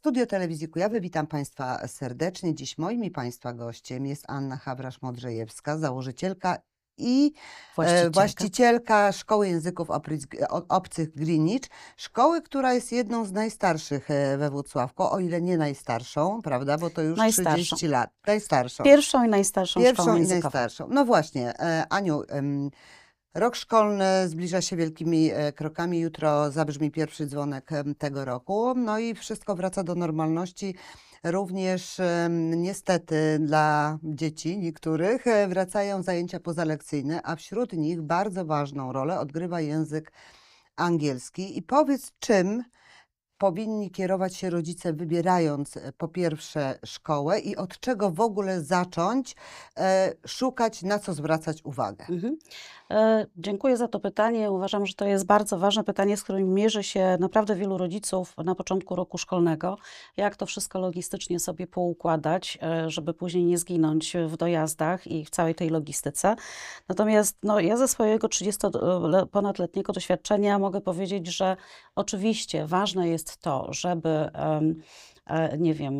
Studio Telewizji Kujawy, witam Państwa serdecznie. Dziś moim i Państwa gościem jest Anna Habrasz-Modrzejewska, założycielka i właścicielka Szkoły Języków Obcych Greenwich. Szkoły, która jest jedną z najstarszych we Włocławku, o ile nie najstarszą, prawda, bo to już 30 lat. Najstarszą. Pierwszą i najstarszą szkołą Pierwszą i językową. najstarszą. No właśnie, Aniu, rok szkolny zbliża się wielkimi krokami. Jutro zabrzmi pierwszy dzwonek tego roku. No i wszystko wraca do normalności. Również niestety dla dzieci niektórych wracają zajęcia pozalekcyjne, a wśród nich bardzo ważną rolę odgrywa język angielski. I powiedz, czym powinni kierować się rodzice, wybierając po pierwsze szkołę i od czego w ogóle zacząć szukać, na co zwracać uwagę? Dziękuję za to pytanie. Uważam, że to jest bardzo ważne pytanie, z którym mierzy się naprawdę wielu rodziców na początku roku szkolnego. Jak to wszystko logistycznie sobie poukładać, żeby później nie zginąć w dojazdach i w całej tej logistyce. Natomiast ja ze swojego 30-ponadletniego doświadczenia mogę powiedzieć, że oczywiście ważne jest to, żeby nie wiem,